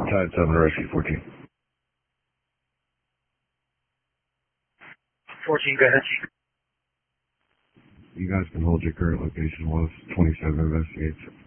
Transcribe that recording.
Tide 7 Rescue 14. 14, go ahead. You guys can hold your current location while 27 investigates.